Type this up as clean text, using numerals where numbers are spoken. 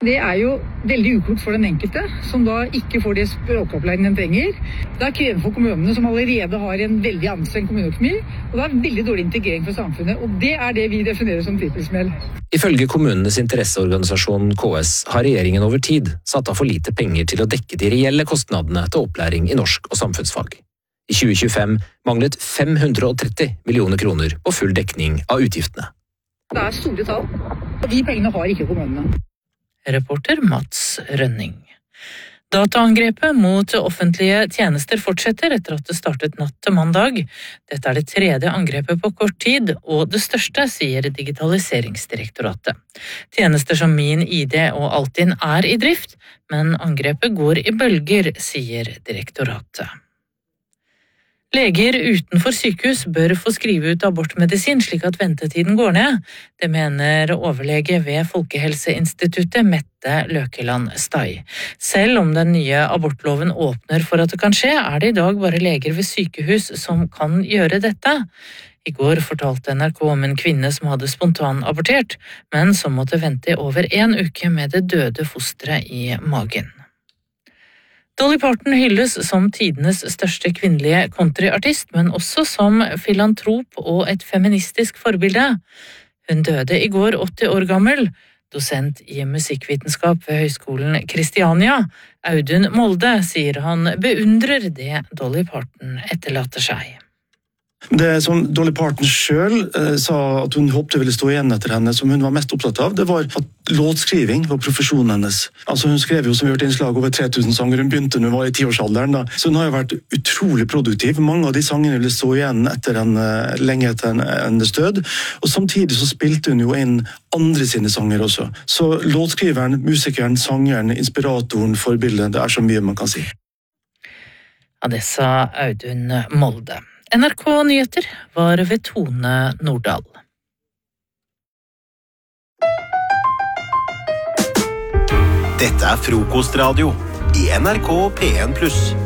Det jo veldig uklokt for den enkelte, som da ikke får det språkopplæringen den trenger. Det krevende for kommunene, som allerede har en veldig anstrengt kommuneøkonomi, og det veldig dårlig integrering for samfunnet, og det det vi definerer som trippelsmell. Ifølge kommunenes interesseorganisasjon KS har regjeringen over tid satt av for lite penger til å dekke de reelle kostnadene til opplæring i norsk og samfunnsfag. I 2025 manglet 530 millioner kroner på full dekning av utgiftene. Det store tall, og de pengene har ikke kommunene. Reporter Mats Rønning. Dataangrepet mot offentlige tjenester fortsetter etter at det startet natt til mandag. Dette det tredje angrepet på kort tid, og det største, sier Digitaliseringsdirektoratet. Tjenester som Min ID og Altinn i drift, men angrepet går i bølger, sier direktoratet. Leger utenfor sykehus bør få skrive ut abortmedisin slik at ventetiden går ned. Det mener overlege ved Folkehelseinstituttet Mette Løkeland Stai. Selv om den nye abortloven åpner for at det kan skje, det i dag bare leger ved sykehus som kan gjøre dette. I går fortalte NRK om en kvinne som hadde spontanabortert, men som måtte vente i over 1 uke med det døde fosteret i magen. Dolly Parton hylles som tidenes største kvinnelige countryartist, men også som filantrop og et feministisk forbilde. Hun døde i går 80 år gammel. Dosent i musikkvitenskap ved Høgskolen Kristiania, Audun Molde, sier han beundrer det Dolly Parton etterlater seg. Det som Dolly Parton selv sa at hun håpte ville stå igjen etter henne, som hun var mest opptatt av, det var at låtskriving var profesjonen hennes. Altså hun skrev jo som vi hørte innslag over 3000 sanger, hun begynte når hun var i 10-årsalderen da. Så hun har jo vært utrolig produktiv. Mange av de sangene ville stå igjen etter henne, lenge etter hennes død, og samtidig så spilte hun jo inn andre sine sanger også. Så låtskriveren, musikeren, sangeren, inspiratoren, forbildet, det så mye man kan si. Ja, det sa Audun Molde. NRK Nyheter var ved Tone Nordahl. Dette frokostradio i NRK P1+.